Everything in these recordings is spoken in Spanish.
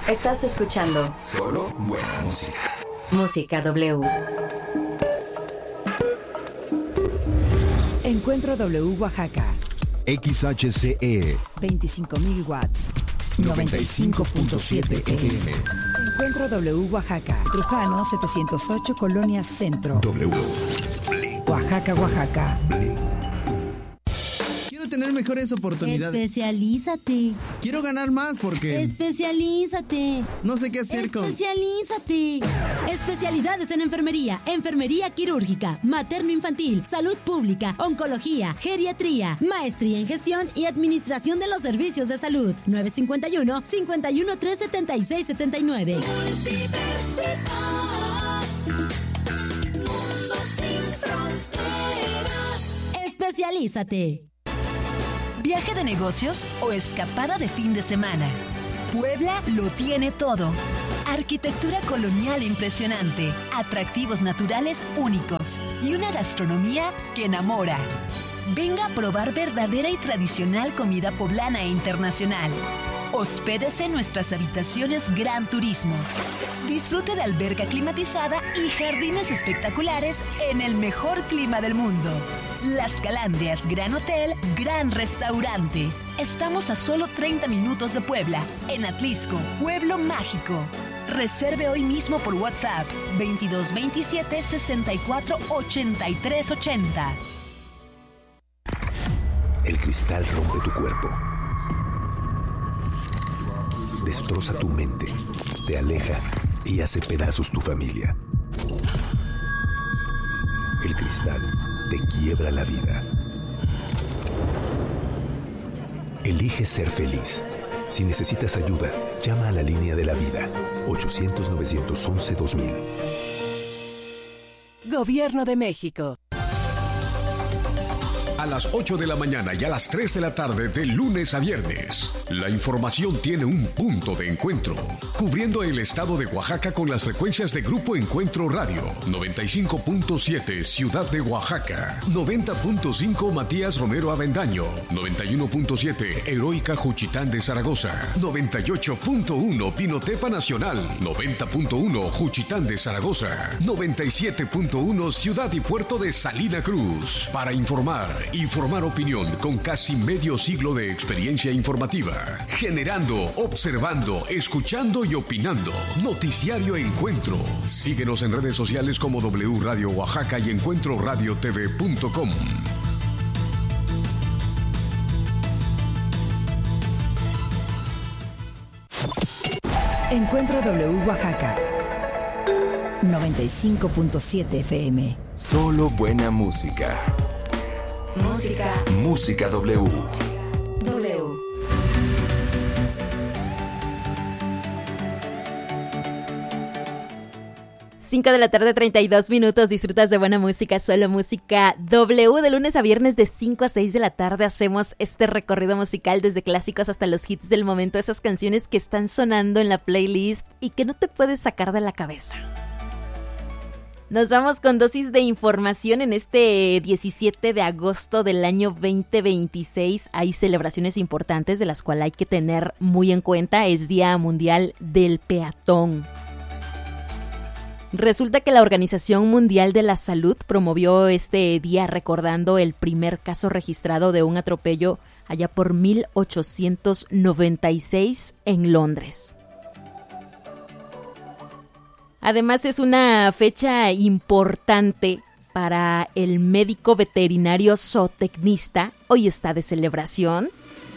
Estás escuchando Solo buena música. Música W. Encuentro W Oaxaca. XHCE 25.000 watts. 95.7 FM. Encuentro W Oaxaca. Trujano 708 Colonia Centro. W. Oaxaca, Oaxaca. Quiero tener mejores oportunidades. Especialízate. Quiero ganar más porque Especialízate. no sé qué hacer con... Especialízate. Especialidades en enfermería, enfermería quirúrgica, materno-infantil, salud pública, oncología, geriatría, maestría en gestión y administración de los servicios de salud. 951-513-7679. Mundo sin fronteras. Especialízate. ¿Viaje de negocios o escapada de fin de semana? Puebla lo tiene todo. Arquitectura colonial impresionante, atractivos naturales únicos y una gastronomía que enamora. Venga a probar verdadera y tradicional comida poblana e internacional. Hospédese en nuestras habitaciones Gran Turismo. Disfrute de alberca climatizada y jardines espectaculares en el mejor clima del mundo. Las Calandrias Gran Hotel, Gran Restaurante. Estamos a solo 30 minutos de Puebla, en Atlisco, Pueblo Mágico. Reserve hoy mismo por WhatsApp 2227 64 83 80. El cristal rompe tu cuerpo. Destroza tu mente, te aleja y hace pedazos tu familia. El cristal te quiebra la vida. Elige ser feliz. Si necesitas ayuda, llama a la línea de la vida, 800-911-2000. Gobierno de México. A las 8 de la mañana y a las 3 de la tarde de lunes a viernes. La información tiene un punto de encuentro, cubriendo el estado de Oaxaca con las frecuencias de Grupo Encuentro Radio, 95.7 Ciudad de Oaxaca, 90.5 Matías Romero Avendaño, 91.7 Heroica Juchitán de Zaragoza, 98.1 Pinotepa Nacional, 90.1 Juchitán de Zaragoza, 97.1 Ciudad y Puerto de Salina Cruz. Para informar y formar opinión con casi medio siglo de experiencia informativa, generando, observando, escuchando y opinando. Noticiario Encuentro. Síguenos en redes sociales como W Radio Oaxaca y encuentroradiotv.com. Encuentro W Oaxaca. 95.7 FM. Solo buena música. Música W. W. 5 de la tarde, 32 minutos. Disfrutas de buena música, solo música W. De lunes a viernes de 5 a 6 de la tarde hacemos este recorrido musical desde clásicos hasta los hits del momento. Esas canciones que están sonando en la playlist y que no te puedes sacar de la cabeza. Nos vamos con dosis de información en este 17 de agosto del año 2026. Hay celebraciones importantes de las cuales hay que tener muy en cuenta. Es Día Mundial del Peatón. Resulta que la Organización Mundial de la Salud promovió este día recordando el primer caso registrado de un atropello allá por 1896 en Londres. Además, es una fecha importante para el médico veterinario zootecnista. Hoy está de celebración.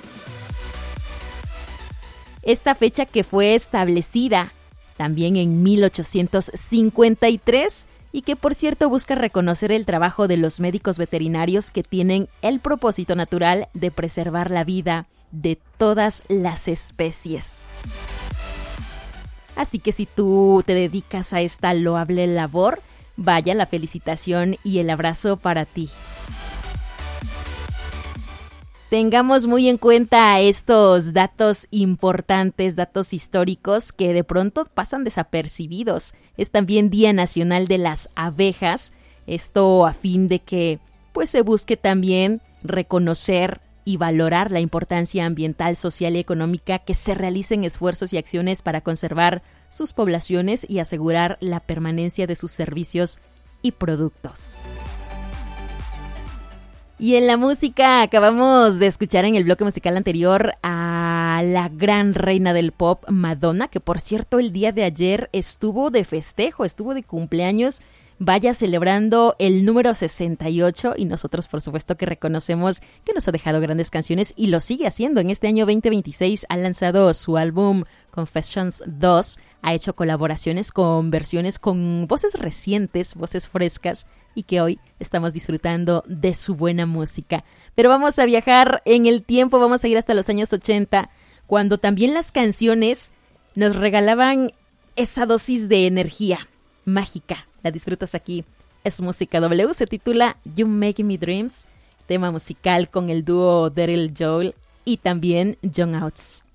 Esta fecha que fue establecida también en 1853 y que, por cierto, busca reconocer el trabajo de los médicos veterinarios que tienen el propósito natural de preservar la vida de todas las especies. Así que si tú te dedicas a esta loable labor, vaya la felicitación y el abrazo para ti. Tengamos muy en cuenta estos datos importantes, datos históricos que de pronto pasan desapercibidos. Es también Día Nacional de las Abejas, esto a fin de que pues se busque también reconocer y valorar la importancia ambiental, social y económica que se realicen esfuerzos y acciones para conservar sus poblaciones y asegurar la permanencia de sus servicios y productos. Y en la música acabamos de escuchar en el bloque musical anterior a la gran reina del pop, Madonna, que por cierto el día de ayer estuvo de festejo, estuvo de cumpleaños, vaya celebrando el número 68 y nosotros por supuesto que reconocemos que nos ha dejado grandes canciones y lo sigue haciendo. En este año 2026 ha lanzado su álbum Confessions 2, ha hecho colaboraciones con versiones con voces recientes, voces frescas y que hoy estamos disfrutando de su buena música. Pero vamos a viajar en el tiempo, vamos a ir hasta los años 80, cuando también las canciones nos regalaban esa dosis de energía mágica. La disfrutas aquí. Es Música W, se titula You Make Me Dreams, tema musical con el dúo Daryl Joel y también John Oates.